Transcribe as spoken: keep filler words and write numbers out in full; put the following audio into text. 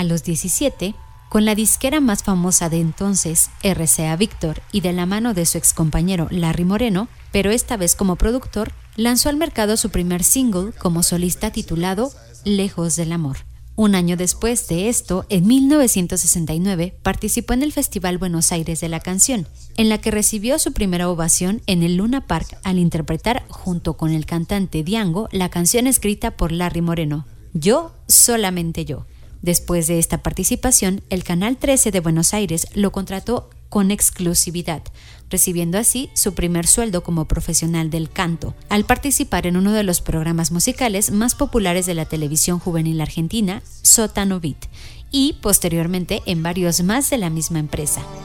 A los diecisiete, con la disquera más famosa de entonces, R C A Víctor, y de la mano de su excompañero Larry Moreno, pero esta vez como productor, lanzó al mercado su primer single como solista titulado Lejos del Amor. Un año después de esto, en mil novecientos sesenta y nueve, participó en el Festival Buenos Aires de la Canción, en la que recibió su primera ovación en el Luna Park al interpretar junto con el cantante Diango la canción escrita por Larry Moreno, Yo, solamente yo. Después de esta participación, el Canal trece de Buenos Aires lo contrató con exclusividad, recibiendo así su primer sueldo como profesional del canto, al participar en uno de los programas musicales más populares de la televisión juvenil argentina, Sótano Beat, y posteriormente en varios más de la misma empresa.